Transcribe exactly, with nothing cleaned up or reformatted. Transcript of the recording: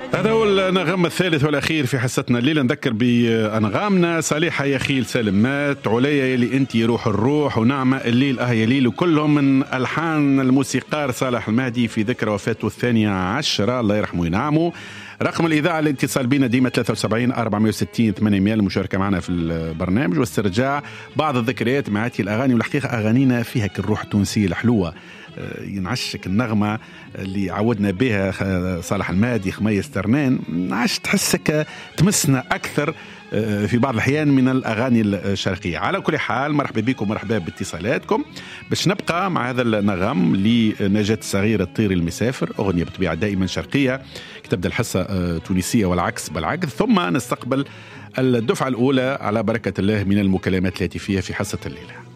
هذا هو النغم الثالث والأخير في حصتنا الليلة. نذكر بأنغامنا: صالحة يا خيل سالم مات، عليا يلي أنت روح الروح، ونعمة الليل أه يا ليل، وكلهم من ألحان الموسيقار صالح المهدي في ذكرى وفاته الثانية عشرة الله يرحمه وينعمه. رقم الإذاعة الاتصال بنا ديما ثلاثة وسبعين أربعمائة وستين ثمانمائة للمشاركة معنا في البرنامج واسترجاع بعض الذكريات مع هذه الأغاني. والحقيقة أغانينا فيها كالروح التونسية الحلوة، ينعشك النغمة اللي عودنا بها صالح المهدي خميس ترنان، عاش تحسك تمسنا أكثر في بعض الأحيان من الأغاني الشرقية. على كل حال مرحبا بكم ومرحبا باتصالاتكم. باش نبقى مع هذا النغم لنجاة الصغير الطير المسافر، أغنية بطبيعة دائما شرقية، تبدأ الحصة تونسية والعكس بالعكس، ثم نستقبل الدفعة الأولى على بركة الله من المكالمات الهاتفية في حصة الليلة.